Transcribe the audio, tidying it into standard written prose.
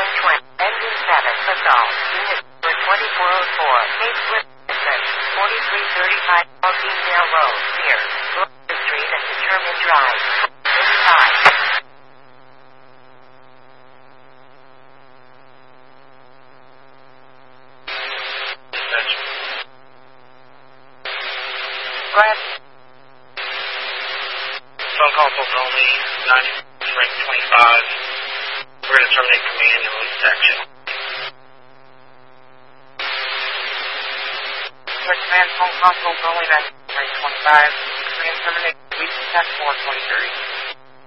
Engine 7, Basalt. Unit number 2404. Cape Wisconsin. 4335 Aldine Road, near Gloucester Street and Determined Drive. Inside. Grab. Phone call booked only, 925. We're going to terminate command and release action. Command phone console only 925. Command terminate release attack 423.